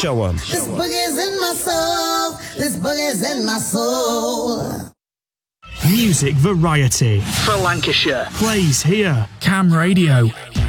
show 'em. This boogie's in my soul. This boogie's in my soul. Music variety for Lancashire plays here. Cam Radio.